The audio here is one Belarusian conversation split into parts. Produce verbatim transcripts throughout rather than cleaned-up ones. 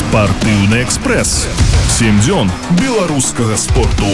Спартыўны экспрэс. Сем дзён беларускага спорту.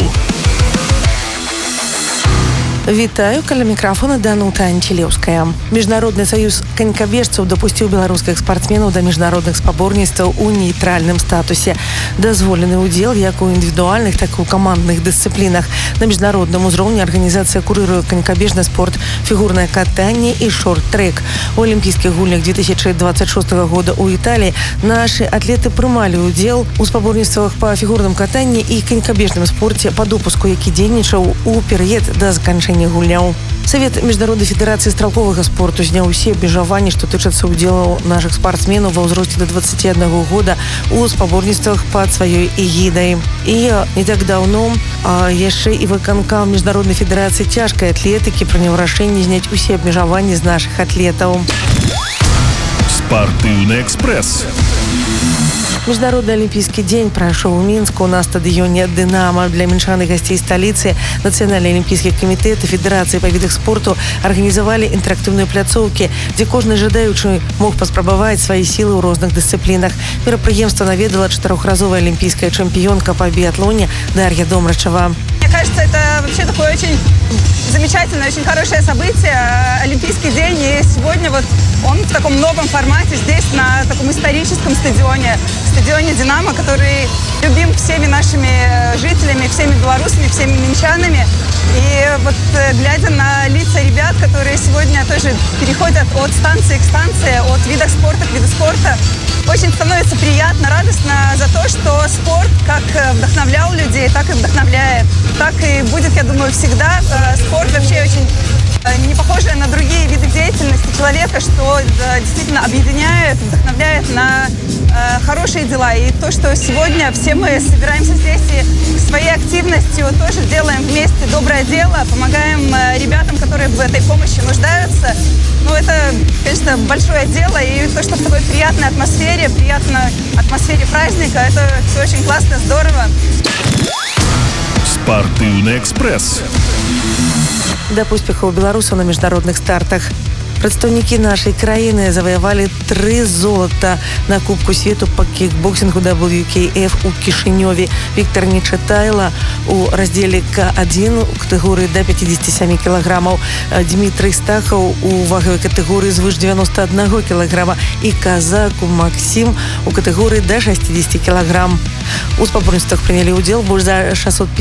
Вітаю, каля мікрафона Данута Анчелеўская. Міжнародны саюз канькабежцаў дапусціў беларускіх спартсменаў да міжнародных спаборніцтваў у нейтральным статусе. Дазволены ўдзел як у індывідуальных, так і ў камандных дысцыплінах. На міжнародным узроўні арганізацыя курыруе канькабежны спорт, фігурнае катанне і шорт-трэк. У алімпійскіх гульнях две тысячи двадцать шестого года ў Італіі нашы атлеты прымалі ўдзел у спаборніцтвах па фігурным катанні і канькабежным спорце па допуску, які дзейнічаў у перыяд да заканчэння гульняў. Савет міжнароднай федэрацыі стралковага спорту зняў усе абмежаванні, што тычацца ўдзелу нашых спартсменаў ва ўзросце да двадцати одного года у спаборніцтвах пад сваёй эгідай. І не так даўно а, яшчэ і выканкам міжнароднай федэрацыі цяжкай атлетыкі прыняў рашэнне зняць усе абмежаванні з нашых атлетаў. Спартыўны экспрэс. Міжнародны алімпійскі дзень прайшоў у Мінску на стадыёне «Дынамо». Для мінчан і гасцей сталіцы Нацыянальны алімпійскі камітэт і федэрацыі па відах спорту арганізавалі інтэрактыўныя пляцоўкі, дзе кожны жадаючы мог паспрабаваць свае сілы ў розных дысцыплінах. Мерапрыемства наведала чатырохразовая алімпійская чэмпіёнка па біятлоне Дар'я Домрачева. Мне кажется, это вообще такое очень замечательное, очень хорошее событие. Олимпийский день, и сегодня вот он в таком новом формате здесь, на таком историческом стадионе, стадионе «Динамо», который любим всеми нашими жителями, всеми белорусами, всеми минчанами. И вот глядя на лица ребят, которые сегодня тоже переходят от станции к станции, от вида спорта к виду спорта, очень становится приятно, радостно за то, что спорт как вдохновлял людей, так и вдохновляет. Так и будет, я думаю, всегда. Спорт вообще очень не похожий на другие виды деятельности человека, что действительно объединяет, вдохновляет на хорошие дела. И то, что сегодня все мы собираемся здесь и своей активностью тоже делаем вместе доброе дело, помогаем ребятам, которые в этой помощи нуждаются. Ну, это, конечно, большое дело, и то, что в такой приятной атмосфере, приятной атмосфере праздника, это все очень классно, здорово. Спартыўны экспрэс. Да поспехаў беларусаў на міжнародных стартах. Прадстаўнікі нашай краіны заваявалі тры золата на Кубку свету па кікбоксінгу дабл ю кей эф у Кішынёве. Віктор Нечытайла у раздзеле ка адзін у катэгорыі да пятидесяти семи кілаграмаў, Дмітрый Стахаў у вагавай катэгорыі звыш девяноста одного кілаграма і казаку Максім у катэгорыі да шестидесяти кілаграм. У спаборніцтвах прынялі ўдзел больш за шестьсот